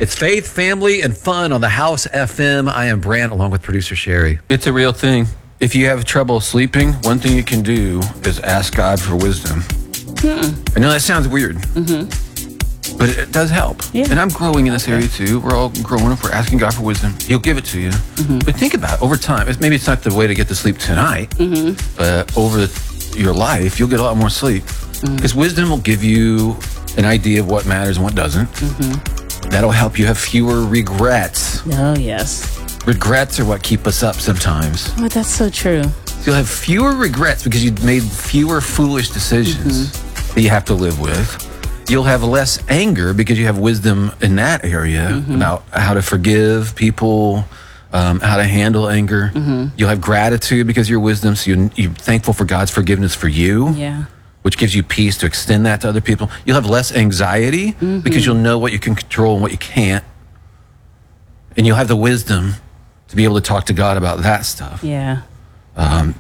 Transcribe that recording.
It's faith, family, and fun on the House FM. I am Brant, along with producer Sherry. It's a real thing. If you have trouble sleeping, one thing you can do is ask God for wisdom. I know that sounds weird, but it does help. Yeah. And I'm growing in this area too. We're all growing up. We're asking God for wisdom. He'll give it to you. But think about it over time. Maybe it's not the way to get to sleep tonight, but over your life, you'll get a lot more sleep. Because wisdom will give you an idea of what matters and what doesn't. That'll help you have fewer regrets. Oh, yes. Regrets are what keep us up sometimes. Oh, that's so true. You'll have fewer regrets because you made fewer foolish decisions that you have to live with. You'll have less anger because you have wisdom in that area about how to forgive people, how to handle anger. You'll have gratitude because of your wisdom, so you're thankful for God's forgiveness for you. Yeah. Which gives you peace to extend that to other people. You'll have less anxiety because you'll know what you can control and what you can't. And you'll have the wisdom to be able to talk to God about that stuff. Yeah.